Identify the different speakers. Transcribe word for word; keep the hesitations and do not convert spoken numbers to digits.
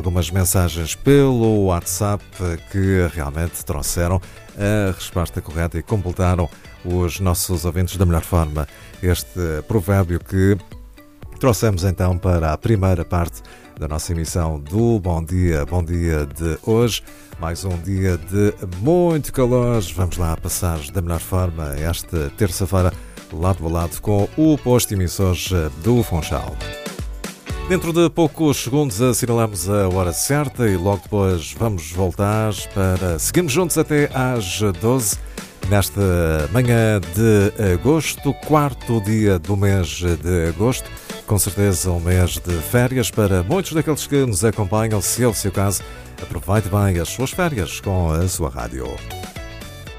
Speaker 1: algumas mensagens pelo WhatsApp que realmente trouxeram a resposta correta e completaram os nossos ouvintes da melhor forma. Este provérbio que trouxemos então para a primeira parte da nossa emissão do Bom Dia, Bom Dia de hoje. Mais um dia de muito calor. Vamos lá passar da melhor forma esta terça-feira, lado a lado com o posto emissores do Funchal. Dentro de poucos segundos assinalamos a hora certa e logo depois vamos voltar para seguirmos juntos até às doze. Nesta manhã de agosto, quarto dia do mês de agosto, com certeza um mês de férias para muitos daqueles que nos acompanham. Se é o seu caso, aproveite bem as suas férias com a sua rádio.